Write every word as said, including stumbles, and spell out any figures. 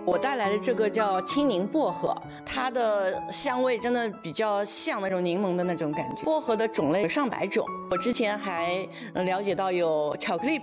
我带来的这个叫青柠薄荷，它的香味真的比较像那种柠檬的那种感觉。薄荷的种类有上百种，我之前还了解到有巧克力